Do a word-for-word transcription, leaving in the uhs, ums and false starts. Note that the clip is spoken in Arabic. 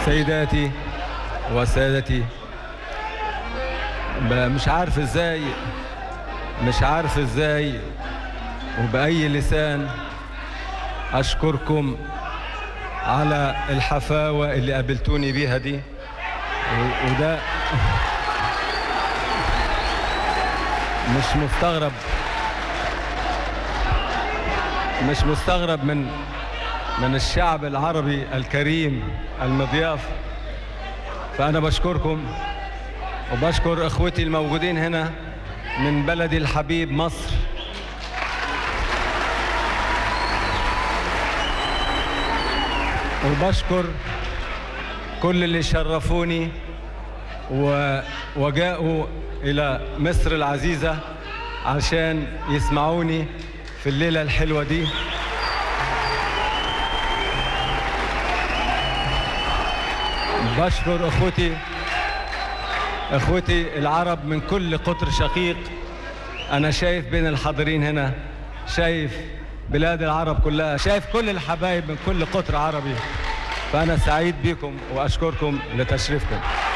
سيداتي وسادتي، مش عارف ازاي مش عارف ازاي وبأي لسان أشكركم على الحفاوة اللي قابلتوني بيها دي. وده مش مستغرب مش مستغرب من من الشعب العربي الكريم المضياف. فأنا بشكركم وبشكر إخوتي الموجودين هنا من بلدي الحبيب مصر. وبشكر كل اللي شرفوني وجاءوا إلى مصر العزيزة عشان يسمعوني في الليلة الحلوة دي. بشكر أخوتي أخوتي العرب من كل قطر شقيق. أنا شايف بين الحاضرين هنا، شايف بلاد العرب كلها، شايف كل الحبايب من كل قطر عربي. فأنا سعيد بكم وأشكركم لتشريفكم.